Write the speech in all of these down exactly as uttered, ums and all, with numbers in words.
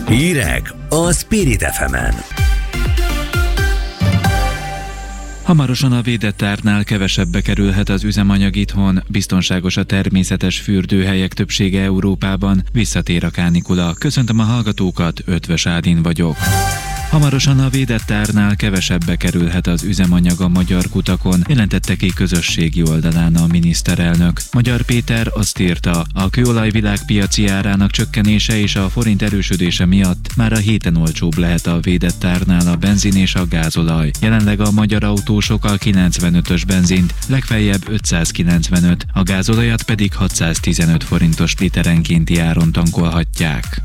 Hírek a Spirit ef emen. Hamarosan a védett árnál kevesebbe kerülhet az üzemanyag itthon, biztonságos a természetes fürdőhelyek többsége Európában, visszatér a kánikula. Köszöntöm a hallgatókat, Ötvös Ádin vagyok. Hamarosan a védett árnál kevesebbe kerülhet az üzemanyag a magyar kutakon, jelentette ki közösségi oldalán a miniszterelnök. Magyar Péter azt írta, a kőolaj világpiaci árának csökkenése és a forint erősödése miatt már a héten olcsóbb lehet a védett árnál a benzin és a gázolaj. Jelenleg a magyar autósok a kilencvenötös benzint, legfeljebb ötszázkilencvenöt, a gázolajat pedig hatszáztizenöt forintos literenkénti áron tankolhatják.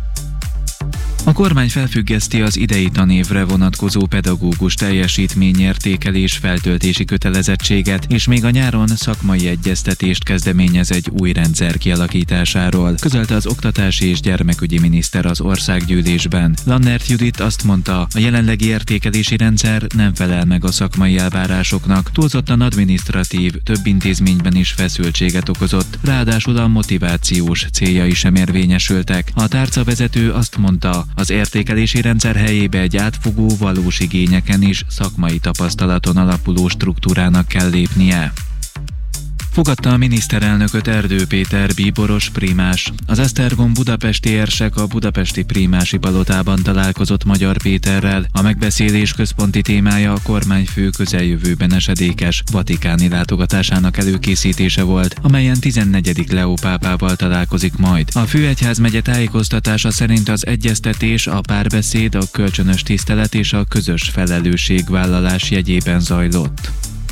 A kormány felfüggeszti az idei tanévre vonatkozó pedagógus teljesítményértékelés feltöltési kötelezettséget, és még a nyáron szakmai egyeztetést kezdeményez egy új rendszer kialakításáról, közölte az oktatási és gyermekügyi miniszter az országgyűlésben. Lannert Judit azt mondta, a jelenlegi értékelési rendszer nem felel meg a szakmai elvárásoknak, túlzottan adminisztratív, több intézményben is feszültséget okozott, ráadásul a motivációs céljai sem érvényesültek. A tárcavezető azt mondta, az értékelési rendszer helyébe egy átfogó, valós igényeken és szakmai tapasztalaton alapuló struktúrának kell lépnie. Fogadta a miniszterelnököt Erdő Péter bíboros prímás. Az Esztergom budapesti érsek a budapesti prímási palotában találkozott Magyar Péterrel. A megbeszélés központi témája a kormányfő közeljövőben esedékes vatikáni látogatásának előkészítése volt, amelyen tizennegyedik Leó pápával találkozik majd. A főegyházmegye tájékoztatása szerint az egyeztetés, a párbeszéd, a kölcsönös tisztelet és a közös felelősségvállalás jegyében zajlott.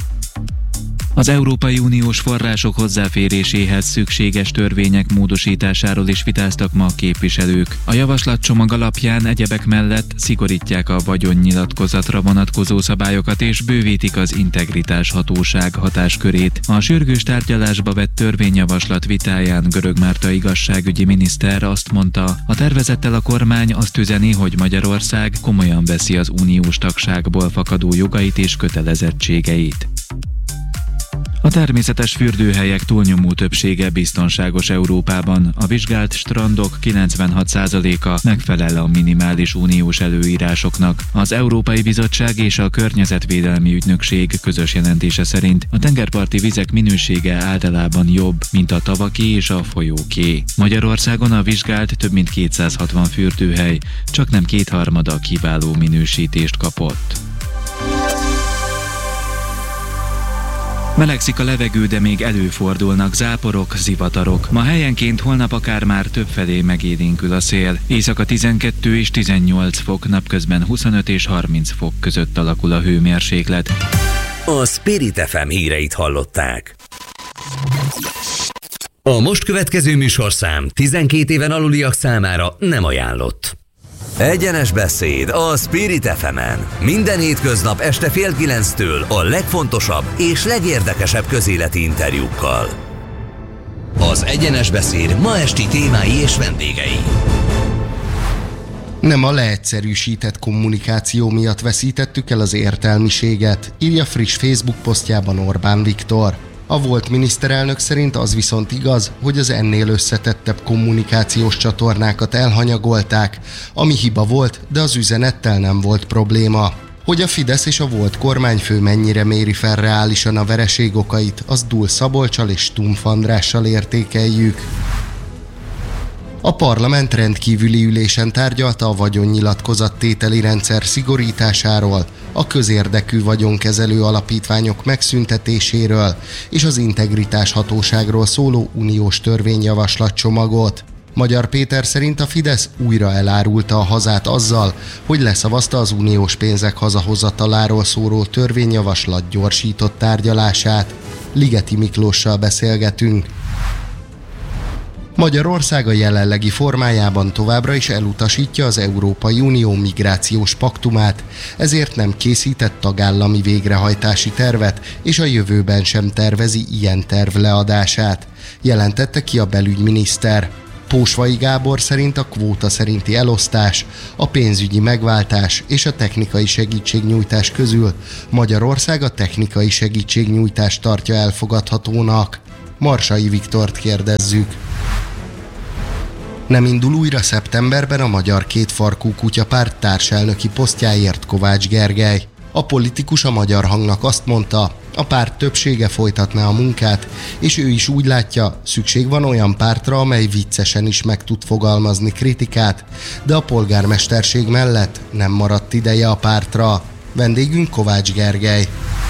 Az Európai Uniós források hozzáféréséhez szükséges törvények módosításáról is vitáztak ma a képviselők. A javaslatcsomag alapján egyebek mellett szigorítják a vagyonnyilatkozatra vonatkozó szabályokat és bővítik az integritás hatóság hatáskörét. A sürgős tárgyalásba vett törvényjavaslat vitáján Görög Márta igazságügyi miniszter azt mondta, a tervezettel a kormány azt üzeni, hogy Magyarország komolyan veszi az uniós tagságból fakadó jogait és kötelezettségeit. A természetes fürdőhelyek túlnyomó többsége biztonságos Európában. A vizsgált strandok kilencvenhat százaléka megfelel a minimális uniós előírásoknak. Az Európai Bizottság és a Környezetvédelmi Ügynökség közös jelentése szerint a tengerparti vizek minősége általában jobb, mint a tavaké és a folyóké. Magyarországon a vizsgált több mint kétszázhatvan fürdőhely, csak nem kétharmada kiváló minősítést kapott. Melegszik a levegő, de még előfordulnak záporok, zivatarok. Ma helyenként, holnap akár már többfelé megélénkül a szél. Éjszaka tizenkettő és tizennyolc fok, napközben huszonöt és harminc fok között alakul a hőmérséklet. A Spirit ef em híreit hallották. A most következő műsorszám tizenkét éven aluliak számára nem ajánlott. Egyenes beszéd a Spirit ef emen. Minden hétköznap este fél kilenctől a legfontosabb és legérdekesebb közéleti interjúkkal. Az Egyenes beszéd ma esti témái és vendégei. Nem a leegyszerűsített kommunikáció miatt veszítettük el az értelmiséget, írja friss Facebook posztjában Orbán Viktor. A volt miniszterelnök szerint az viszont igaz, hogy az ennél összetettebb kommunikációs csatornákat elhanyagolták, ami hiba volt, de az üzenettel nem volt probléma. Hogy a Fidesz és a volt kormányfő mennyire méri fel reálisan a vereség okait, az Dul Szabolccsal és Stumpf Andrással értékeljük. A parlament rendkívüli ülésen tárgyalta a vagyonnyilatkozattételi rendszer szigorításáról, a közérdekű vagyonkezelő alapítványok megszüntetéséről és az integritás hatóságról szóló uniós törvényjavaslatcsomagot. Magyar Péter szerint a Fidesz újra elárulta a hazát azzal, hogy leszavazta az uniós pénzek hazahozataláról szóló törvényjavaslat gyorsított tárgyalását. Ligeti Miklóssal beszélgetünk. Magyarország a jelenlegi formájában továbbra is elutasítja az Európai Unió migrációs paktumát, ezért nem készített tagállami végrehajtási tervet, és a jövőben sem tervezi ilyen terv leadását, jelentette ki a belügyminiszter. Pósvai Gábor szerint a kvóta szerinti elosztás, a pénzügyi megváltás és a technikai segítségnyújtás közül Magyarország a technikai segítségnyújtást tartja elfogadhatónak. Marsai Viktort kérdezzük. Nem indul újra szeptemberben a Magyar Kétfarkú Kutyapárt társelnöki posztjáért Kovács Gergely. A politikus a Magyar Hangnak azt mondta, a párt többsége folytatná a munkát, és ő is úgy látja, szükség van olyan pártra, amely viccesen is meg tud fogalmazni kritikát, de a polgármesterség mellett nem maradt ideje a pártra. Vendégünk Kovács Gergely.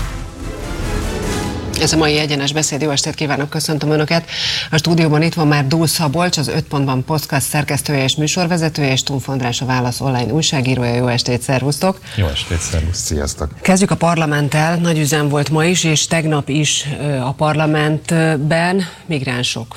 Ez a mai Egyenes Beszéd, jó estét kívánok, köszöntöm Önöket. A stúdióban itt van már Dúl Szabolcs, az öt pontban podcast szerkesztője és műsorvezetője, és Stumpf András, a Válasz online újságírója. Jó estét, szervusztok! Jó estét, szervusz, sziasztok! Kezdjük a parlamenttel. Nagy üzem volt ma is, és tegnap is a parlamentben migránsok.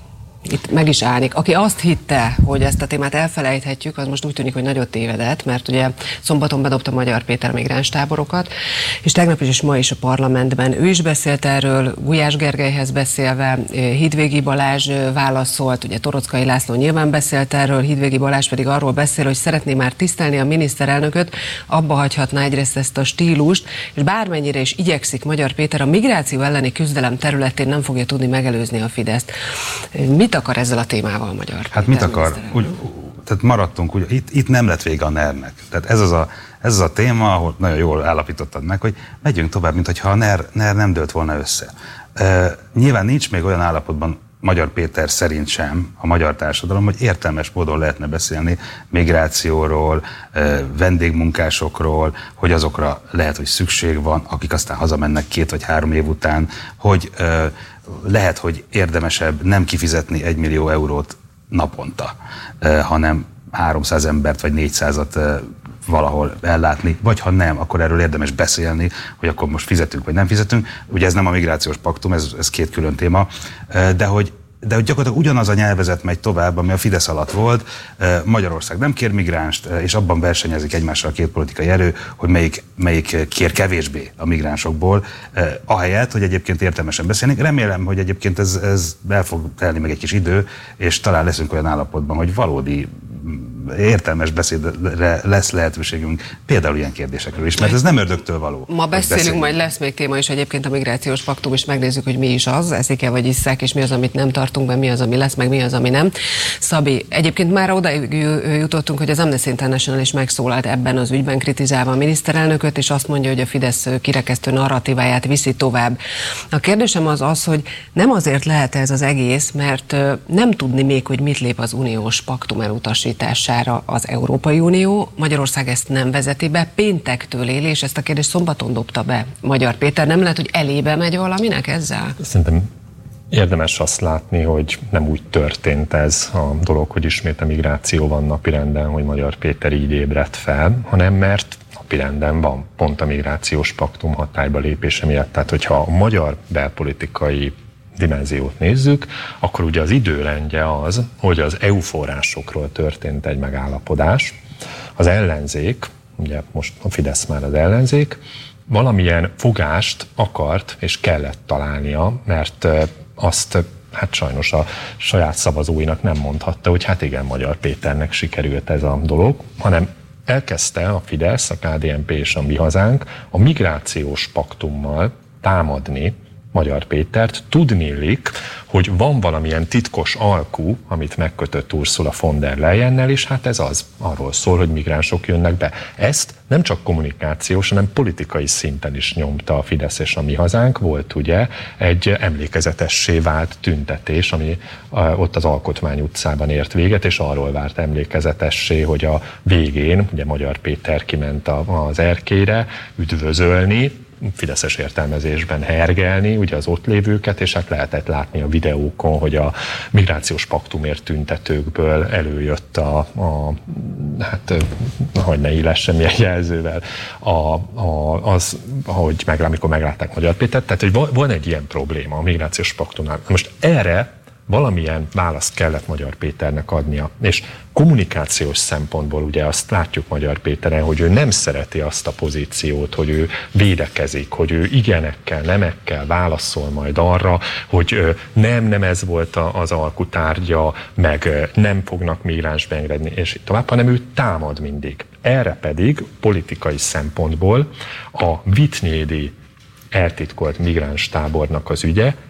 Itt meg is állnik. Aki azt hitte, hogy ezt a témát elfelejthetjük, az most úgy tűnik, hogy nagyot tévedett, mert ugye szombaton bedobta Magyar Péter migráns táborokat, és tegnap is és ma is a parlamentben ő is beszélt erről, Gulyás Gergelyhez beszélve, Hidvégi Balázs válaszolt, ugye Torockai László nyilván beszélt erről, Hidvégi Balázs pedig arról beszél, hogy szeretné már tisztelni a miniszterelnököt, abba hagyhatná egyrészt ezt a stílust, és bármennyire is igyekszik Magyar Péter, a migráció elleni küzdelem területén nem fogja tudni megelőzni a Fideszt. Mit akar ezzel a témával Magyar? Hát mit akar? Úgy, tehát maradtunk, úgy, itt, itt nem lett vége a NER-nek. Tehát ez az a, ez az a téma, ahol nagyon jól állapítottad meg, hogy megyünk tovább, mint hogyha a NER, NER nem dőlt volna össze. E, nyilván nincs még olyan állapotban Magyar Péter szerint sem a magyar társadalom, hogy értelmes módon lehetne beszélni migrációról, e, vendégmunkásokról, hogy azokra lehet, hogy szükség van, akik aztán hazamennek két vagy három év után, hogy e, lehet, hogy érdemesebb nem kifizetni egy millió eurót naponta, hanem háromszáz embert vagy négyszázat valahol ellátni, vagy ha nem, akkor erről érdemes beszélni, hogy akkor most fizetünk vagy nem fizetünk. Ugye ez nem a migrációs paktum, ez, ez két külön téma, de hogy de hogy gyakorlatilag ugyanaz a nyelvezet megy tovább, ami a Fidesz alatt volt. Magyarország nem kér migránst, és abban versenyezik egymással a két politikai erő, hogy melyik, melyik kér kevésbé a migránsokból, ahelyett, hogy egyébként értelmesen beszélnénk. Remélem, hogy egyébként ez, ez el fog telni meg egy kis idő, és talán leszünk olyan állapotban, hogy valódi értelmes beszédre lesz lehetőségünk, például ilyen kérdésekről is, mert ez nem ördögtől való. Ma beszélünk, majd lesz még téma is egyébként a migrációs paktum, és megnézzük, hogy mi is az, eszik-e vagy isszák, és mi az, amit nem tartunk be, mi az, ami lesz, meg mi az, ami nem. Szabi, egyébként már oda jutottunk, hogy az Amnesty International is megszólalt ebben az ügyben, kritizálva a miniszterelnököt, és azt mondja, hogy a Fidesz kirekesztő narratíváját viszi tovább. A kérdésem az az, hogy nem azért lehet ez az egész, mert nem tudni még, hogy mit lép az uniós paktum elutasítására az Európai Unió. Magyarország ezt nem vezeti be, péntektől él, és ezt a kérdést szombaton dobta be Magyar Péter. Nem lehet, hogy elébe megy valaminek ezzel? Szerintem érdemes azt látni, hogy nem úgy történt ez a dolog, hogy ismét a migráció van napirenden, hogy Magyar Péter így ébredt fel, hanem mert napirenden van pont a migrációs paktum hatályba lépése miatt. Tehát, hogyha a magyar belpolitikai dimenziót nézzük, akkor ugye az időrendje az, hogy az é u forrásokról történt egy megállapodás. Az ellenzék, ugye most a Fidesz már az ellenzék, valamilyen fogást akart és kellett találnia, mert azt hát sajnos a saját szavazóinak nem mondhatta, hogy hát igen, Magyar Péternek sikerült ez a dolog, hanem elkezdte a Fidesz, a ká dé en pé és a Mi Hazánk a migrációs paktummal támadni Magyar Pétert. Tudniillik, hogy van valamilyen titkos alkú, amit megkötött Ursula von der Leyennel, és hát ez az, arról szól, hogy migránsok jönnek be. Ezt nem csak kommunikációs, hanem politikai szinten is nyomta a Fidesz és a Mi Hazánk. Volt ugye egy emlékezetessé vált tüntetés, ami ott az Alkotmány utcában ért véget, és arról várt emlékezetessé, hogy a végén ugye Magyar Péter kiment az erkélyre üdvözölni, fideszes értelmezésben hergelni ugye az ott lévőket, és hát lehetett látni a videókon, hogy a migrációs paktumért tüntetőkből előjött a, a hát, hogy ne illess semmilyen jelzővel, a, a, az, hogy meg, amikor meglátták Magyar Pétert, tehát hogy van egy ilyen probléma a migrációs paktumnál. Most erre valamilyen választ kellett Magyar Péternek adnia. És kommunikációs szempontból ugye azt látjuk Magyar Péteren, hogy ő nem szereti azt a pozíciót, hogy ő védekezik, hogy ő igenekkel, nemekkel válaszol majd arra, hogy nem, nem ez volt az alkutárgya, meg nem fognak migráns beengedni, és így tovább, hanem ő támad mindig. Erre pedig politikai szempontból a Vittnyédi eltitkolt migráns tábornak az ügye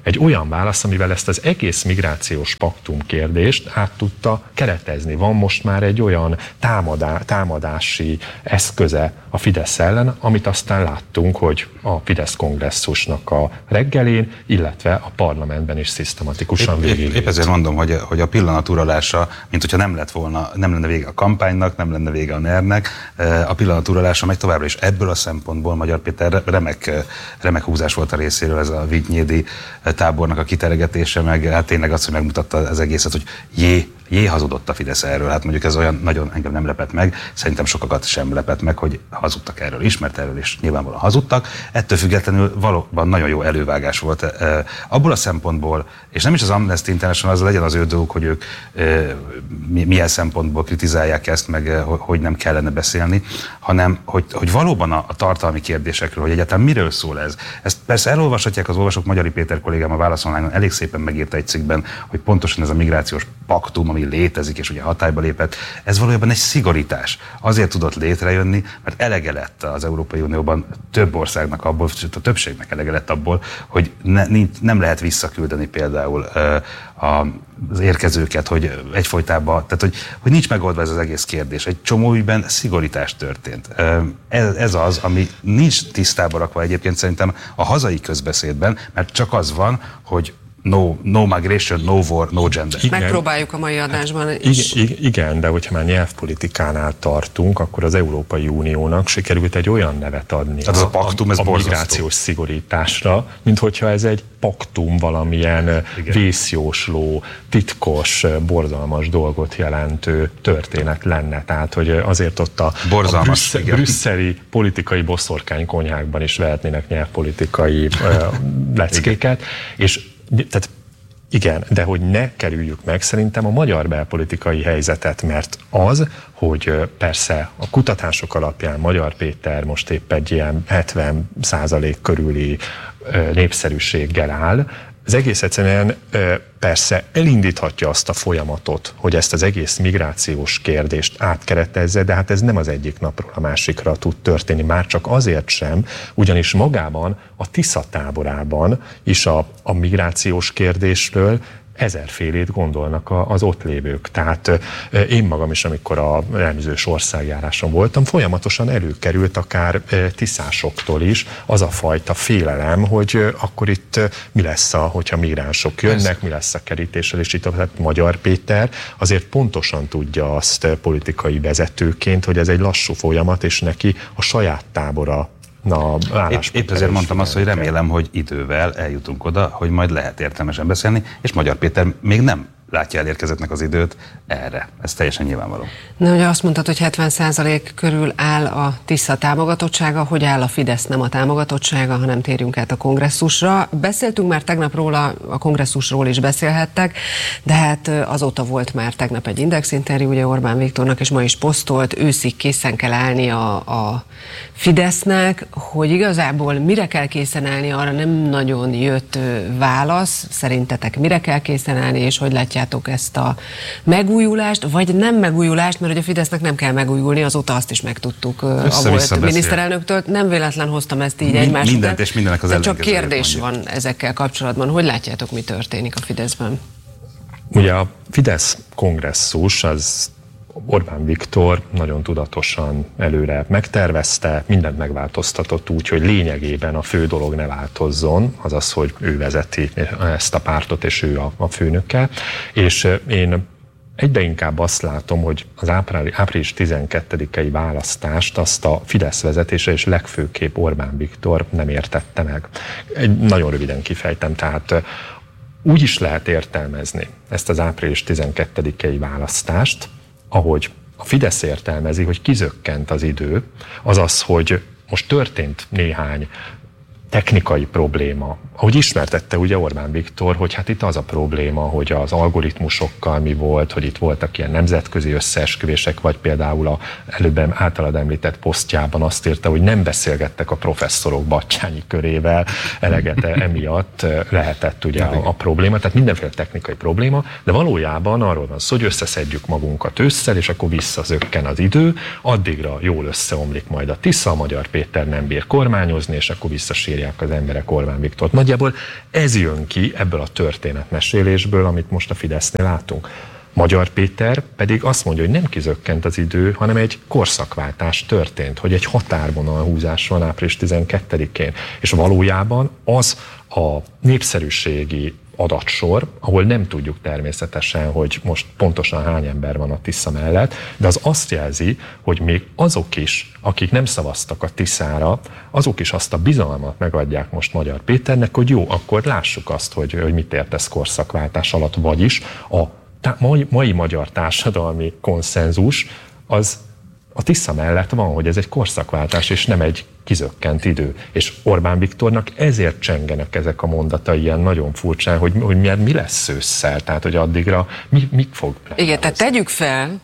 egy olyan válasz, amivel ezt az egész migrációs paktum kérdést át tudta keretezni. Van most már egy olyan támadá, támadási eszköze a Fidesz ellen, amit aztán láttunk, hogy a Fidesz kongresszusnak a reggelén, illetve a parlamentben is szisztematikusan végig. Épp, épp ezért mondom, hogy, hogy a pillanat uralása, mint hogyha nem lett volna, nem lenne vége a kampánynak, nem lenne vége a nernek, a pillanat uralása megy továbbra is. Ebből a szempontból Magyar Péter remek, remek húzás volt a részéről, ez a Vigynyédi tábornak a kiteregetése, meg hát tényleg az, hogy megmutatta az egészet, hogy jé, jé hazudott a Fidesz erről. Hát mondjuk ez olyan nagyon engem nem lepett meg, szerintem sokakat sem lepett meg, hogy hazudtak erről is, mert erről is nyilvánvalóan hazudtak. Ettől függetlenül valóban nagyon jó elővágás volt e, abból a szempontból, és nem is az Amnesty International, az legyen az ő dolguk, hogy ők e, milyen szempontból kritizálják ezt, meg e, hogy nem kellene beszélni, hanem hogy, hogy valóban a, a tartalmi kérdésekről, hogy egyáltalán miről szól ez. Ezt persze elolvashatják az olvasók, Magyari Péter kollégám a Válasz Online-on elég szépen megírta egy cikkben, hogy pontosan ez a migrációs paktum, ami létezik, és ugye hatályba lépett, ez valójában egy szigorítás. Azért tudott létrejönni, mert elege lett az Európai Unióban több országnak abból, sőt a többségnek elege lett abból, hogy ne, nem lehet visszaküldeni például az érkezőket, hogy egyfolytában, tehát hogy, hogy nincs megoldva ez az egész kérdés. Egy csomó ügyben szigorítás történt. Ez, ez az, ami nincs tisztába rakva egyébként szerintem a hazai közbeszédben, mert csak az van, hogy No, no migration, no war, no gender. Igen. Megpróbáljuk a mai adásban hát, is. Igen, igen, de hogyha már nyelvpolitikánál tartunk, akkor az Európai Uniónak sikerült egy olyan nevet adni hát a, a, paktum, ez a, a migrációs szigorításra, mint hogyha ez egy paktum valamilyen igen. vészjósló, titkos, borzalmas dolgot jelentő történet lenne. Tehát, hogy azért ott a, a brüsszel, brüsszeli politikai boszorkánykonyhákban is vehetnének nyelvpolitikai uh, leckéket, és tehát igen, de hogy ne kerüljük meg szerintem a magyar belpolitikai helyzetet, mert az, hogy persze a kutatások alapján Magyar Péter most épp egy ilyen hetven százalék körüli népszerűséggel áll, az egész egyszerűen persze elindíthatja azt a folyamatot, hogy ezt az egész migrációs kérdést átkeretezze, de hát ez nem az egyik napról a másikra tud történni, már csak azért sem, ugyanis magában a Tisza táborában is a, a migrációs kérdésről ezerfélét gondolnak az ott lévők. Tehát én magam is, amikor a elemzős országjáráson voltam, folyamatosan előkerült akár tiszásoktól is az a fajta félelem, hogy akkor itt mi lesz, a, hogyha migránsok jönnek, mi lesz a kerítéssel, és itt tehát Magyar Péter azért pontosan tudja azt politikai vezetőként, hogy ez egy lassú folyamat, és neki a saját tábora Na, épp, épp ezért mondtam azt, hogy remélem, hogy idővel eljutunk oda, hogy majd lehet értelmesen beszélni, és Magyar Péter még nem látja elérkezettnek az időt erre. Ez teljesen nyilvánvaló. Na, ugye azt mondtad, hogy hetven százalék körül áll a Tisza támogatottsága, hogy áll a Fidesz nem a támogatottsága, hanem térjünk át a kongresszusra. Beszéltünk már tegnap róla, a kongresszusról is beszélhettek, de hát azóta volt már tegnap egy Index interjú, ugye Orbán Viktornak, és ma is posztolt, őszig készen kell állni a, a Fidesznek, hogy igazából mire kell készen állni, arra nem nagyon jött válasz. Szerintetek mire kell készen állni, és hogy látjátok ezt a megújulást, vagy nem megújulást, mert hogy a Fidesznek nem kell megújulni, azóta azt is megtudtuk a volt miniszterelnöktől. Nem véletlen hoztam ezt így egymás Mindent után. És mindenek az csak kérdés mondjuk. Van ezekkel kapcsolatban. Hogy látjátok, mi történik a Fideszben? Ugye a Fidesz kongresszus az Orbán Viktor nagyon tudatosan előre megtervezte, mindent megváltoztatott úgy, hogy lényegében a fő dolog ne változzon, azaz, hogy ő vezeti ezt a pártot, és ő a, a főnöke. És én egyre inkább azt látom, hogy az április tizenkettedikei választást azt a Fidesz vezetése és legfőképp Orbán Viktor nem értette meg. Egy, nagyon röviden kifejtem, tehát úgy is lehet értelmezni ezt az április tizenkettedikei választást, ahogy a Fidesz értelmezi, hogy kizökkent az idő, azaz, hogy most történt néhány technikai probléma. Ahogy ismertette ugye Orbán Viktor, hogy hát itt az a probléma, hogy az algoritmusokkal mi volt, hogy itt voltak ilyen nemzetközi összeesküvések, vagy például a előbb általad említett posztjában azt írta, hogy nem beszélgettek a professzorok Batthyány körével, eleget emiatt lehetett ugye a, a probléma, tehát mindenféle technikai probléma, de valójában arról van szó, hogy összeszedjük magunkat ősszel, és akkor visszazökken az idő, addigra jól összeomlik majd a Tisza, Magyar Péter nem bír kormányozni, és akkor visszasiet dicsérják az emberek Orbán Viktort. Nagyjából ez jön ki ebből a történetmesélésből, amit most a Fidesznél látunk. Magyar Péter pedig azt mondja, hogy nem kizökkent az idő, hanem egy korszakváltás történt, hogy egy határvonalhúzás van április tizenkettedikén. És valójában az a népszerűségi adatsor, ahol nem tudjuk természetesen, hogy most pontosan hány ember van a Tisza mellett, de az azt jelzi, hogy még azok is, akik nem szavaztak a Tiszára, azok is azt a bizalmat megadják most Magyar Péternek, hogy jó, akkor lássuk azt, hogy, hogy mit ért ez korszakváltás alatt, vagyis a tá- mai, mai magyar társadalmi konszenzus az a Tisza mellett van, hogy ez egy korszakváltás, és nem egy kizökkent idő. És Orbán Viktornak ezért csengenek ezek a mondatai ilyen nagyon furcsán, hogy, hogy mi, mi lesz ősszel, tehát hogy addigra mi, mi fog lenni. Igen, tehát tegyük fel,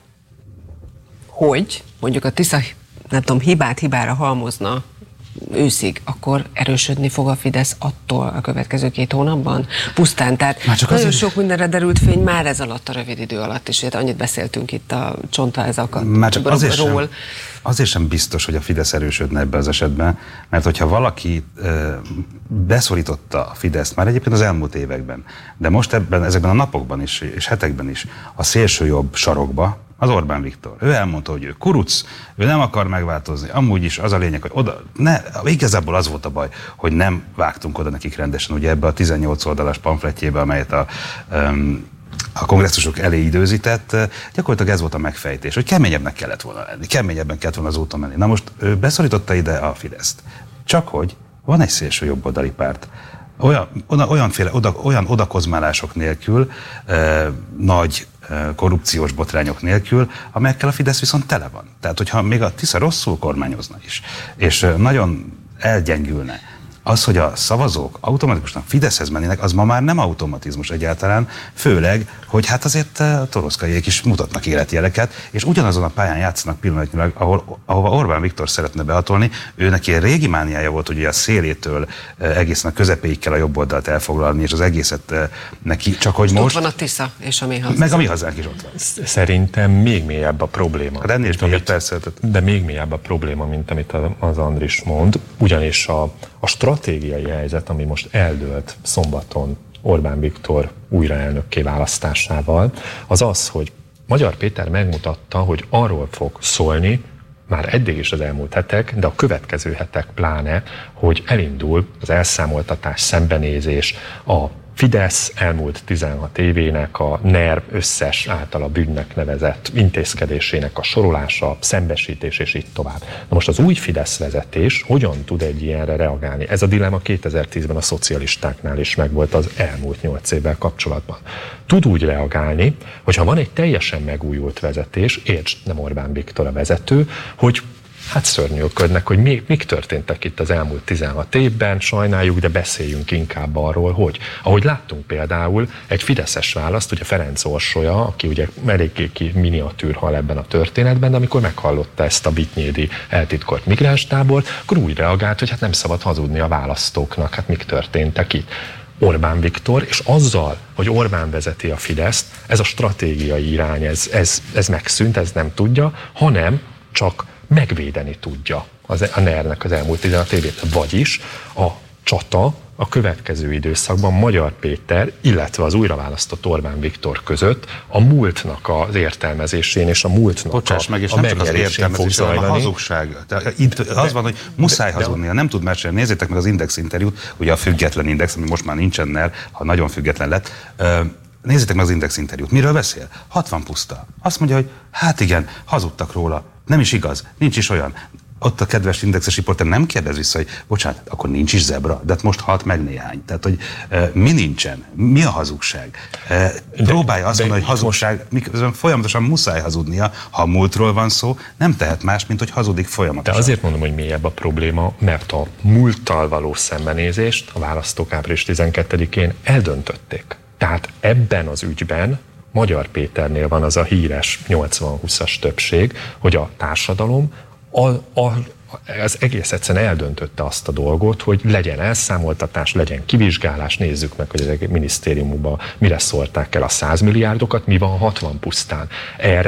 hogy mondjuk a Tisza, nem tudom, hibát hibára halmozna őszig, akkor erősödni fog a Fidesz attól a következő két hónapban? Pusztán, tehát nagyon azért... sok mindenre derült fény már ez alatt a rövid idő alatt is, ugye annyit beszéltünk itt a csontvázakat. Már csak azért sem, azért sem biztos, hogy a Fidesz erősödne ebben az esetben, mert hogyha valaki e, beszorította a Fideszt már egyébként az elmúlt években, de most ebben, ezekben a napokban is, és hetekben is a szélső jobb sarokba, az Orbán Viktor. Ő elmondta, hogy ő kuruc, ő nem akar megváltozni. Amúgy is az a lényeg, hogy oda, ne, igazából az volt a baj, hogy nem vágtunk oda nekik rendesen, ugye ebbe a tizennyolc oldalas pamfletjébe, amelyet a, um, a kongresszusok elé időzített, gyakorlatilag ez volt a megfejtés, hogy keményebbnek kellett volna lenni, keményebben kellett volna az úton menni. Na most ő beszorította ide a Fideszt. Csak hogy van egy szélső jobboldali párt, olyan, olyanféle, oda, olyan odakozmálások nélkül, eh, nagy eh, korrupciós botrányok nélkül, amelyekkel a Fidesz viszont tele van. Tehát, hogyha még a Tisza rosszul kormányozna is, és eh, nagyon elgyengülne, az, hogy a szavazók automatikusan Fideszhez mennének, az ma már nem automatizmus egyáltalán, főleg, hogy hát azért a toroszkaiék is mutatnak életjeleket, és ugyanazon a pályán játszanak pillanatnyilag, ahol, ahova Orbán Viktor szeretne behatolni. Ő neki egy régi mániája volt, hogy a szélétől egészen a közepéig kell a jobb oldalt elfoglalni, és az egészet neki, csak hogy most... Ott van a Tisza, és a mi hazánk. Meg a mi hazánk is ott van. Szerintem még mélyebb a probléma. Hát ennél is mélyebb, persze. De még mélyebb a probléma, mint amit az Andris mond, ugyanis a, a stratégiai helyzet, ami most eldőlt szombaton Orbán Viktor újraelnökké választásával, az az, hogy Magyar Péter megmutatta, hogy arról fog szólni, már eddig is az elmúlt hetek, de a következő hetek pláne, hogy elindul az elszámoltatás, szembenézés, a Fidesz elmúlt tizenhat évének a NER összes általa bűnnek nevezett intézkedésének a sorolása, szembesítés és így tovább. Na most az új Fidesz vezetés hogyan tud egy ilyenre reagálni? Ez a dilemma kétezer-tízben a szocialistáknál is megvolt az elmúlt nyolc évvel kapcsolatban. Tud úgy reagálni, hogyha van egy teljesen megújult vezetés, értsd, nem Orbán Viktor a vezető, hogy hát szörnyűködnek, hogy mi, mik történtek itt az elmúlt tizenhat évben, sajnáljuk, de beszéljünk inkább arról, hogy ahogy láttunk például egy fideszes választ, ugye Ferenc Orsolya, aki ugye eléggé ki miniatűrhal ebben a történetben, de amikor meghallotta ezt a bitnyédi eltitkolt migránstábor, akkor úgy reagált, hogy hát nem szabad hazudni a választóknak, hát mik történtek itt. Orbán Viktor, és azzal, hogy Orbán vezeti a Fideszt, ez a stratégiai irány, ez, ez, ez megszűnt, ez nem tudja, hanem csak megvédeni tudja az, a NER-nek az elmúlt tizenhat évét. Vagyis a csata a következő időszakban Magyar Péter, illetve az újraválasztott Orbán Viktor között a múltnak az értelmezésén és a múltnak Bocsáss a, meg, és a nem csak az értelmezés, hanem a hazugság. Itt az de, van, hogy muszáj de, hazudnia, de, nem tud mesélni. Nézzétek meg az Index interjút, ugye a független Index, ami most már nincsen NER, ha nagyon független lett. Nézzétek meg az Index interjút. Miről beszél? hatvan puszta. Azt mondja, hogy hát igen, hazudtak róla. Nem is igaz, nincs is olyan. Ott a kedves Indexes riporter nem kérdez vissza, hogy bocsánat, akkor nincs is zebra, de hát most halt meg néhány. Tehát, hogy e, mi nincsen? Mi a hazugság? E, próbálja azt mondani, hogy hazugság, miközben folyamatosan muszáj hazudnia, ha a múltról van szó, nem tehet más, mint hogy hazudik folyamatosan. De azért mondom, hogy mélyebb a probléma, mert a múlttal való szembenézést a választók április tizenkettedikén eldöntötték. Tehát ebben az ügyben Magyar Péternél van az a híres nyolcvan-húszas többség, hogy a társadalom a, a, az egész egyszerűen eldöntötte azt a dolgot, hogy legyen elszámoltatás, legyen kivizsgálás, nézzük meg, hogy az minisztériumban mire szórták el a száz milliárdokat, mi van hatvan pusztán. Erre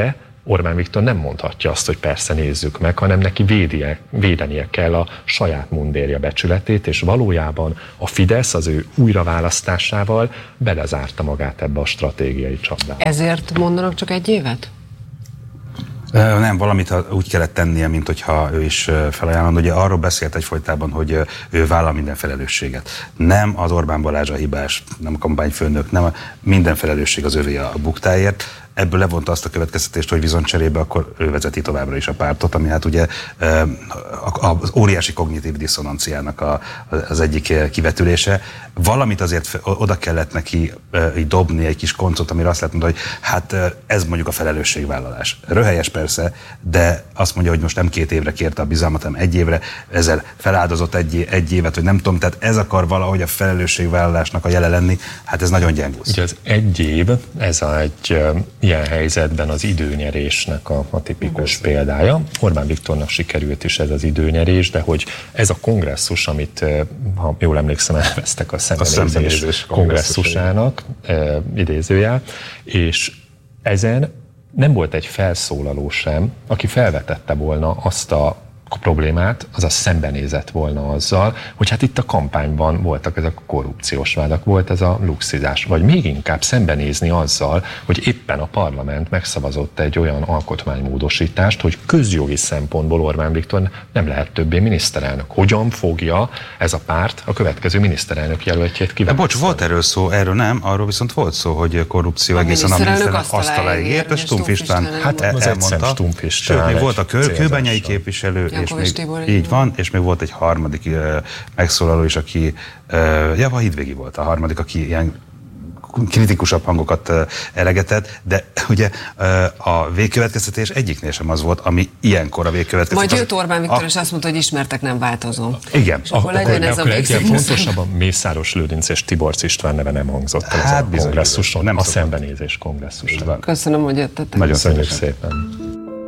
Orbán Viktor nem mondhatja azt, hogy persze nézzük meg, hanem neki védie, védenie kell a saját mundérja becsületét, és valójában a Fidesz az ő újraválasztásával belezárta magát ebbe a stratégiai csapdába. Ezért mondanak csak egy évet? Nem, valamit úgy kellett tennie, mint hogyha ő is felajánlott. Ugye arról beszélt egyfolytában, hogy ő vállal minden felelősséget. Nem az Orbán Balázs a hibás, nem a kampányfőnök, nem a, minden felelősség az övé a buktáért. Ebből levonta azt a következtetést, hogy viszont cserébe akkor ő vezeti továbbra is a pártot, ami hát ugye az óriási kognitív diszonanciának a, az egyik kivetülése. Valamit azért oda kellett neki így dobni, egy kis koncot, amire azt lehet mondani, hogy hát ez mondjuk a felelősségvállalás. Röhelyes persze, de azt mondja, hogy most nem két évre kérte a bizalmat, hanem egy évre, ezzel feláldozott egy, egy évet, vagy nem tudom, tehát ez akar valahogy a felelősségvállalásnak a jele lenni, hát ez nagyon gyengúsz. Ugye az egy év, ez a egy ilyen helyzetben az időnyerésnek a, a tipikus példája. Orbán Viktornak sikerült is ez az időnyerés, de hogy ez a kongresszus, amit, ha jól emlékszem, elvesztek a szembenézés kongresszusának, e, idézőjel, és ezen nem volt egy felszólaló sem, aki felvetette volna azt a problémát, azaz szembenézett volna azzal, hogy hát itt a kampányban voltak ezek a korrupciós vádak, volt ez a luxizás, vagy még inkább szembenézni azzal, hogy éppen a parlament megszavazott egy olyan alkotmánymódosítást, hogy közjogi szempontból Orbán Viktor nem lehet többé miniszterelnök. Hogyan fogja ez a párt a következő miniszterelnök jelöltjét kiválasztani? Bocs, volt erről szó, erről nem, arról viszont volt szó, hogy korrupció a egészen a miniszterelnök asztaláig ért, és Stumpf István hát elmondta. Sőt, még volt a Kőbányai képviselő, és még, így van, és még volt egy harmadik uh, megszólaló is, aki, uh, ja, a Hídvégi volt a harmadik, aki ilyen kritikusabb hangokat uh, elegetett, de ugye uh, a végkövetkeztetés egyiknél sem az volt, ami ilyenkor a végkövetkeztetés. Majd jött Orbán Viktor, a... és azt mondta, hogy ismertek, nem változom. Igen. És akkor, akkor legyen ez akkor a egyen pontosabban Mészáros Lőrinc és Tiborcs István neve nem hangzott el hát, a kongresszuson, nem a szembenézés kongresszuson. Köszönöm, hogy jöttetek. Nagyon köszönjük szépen.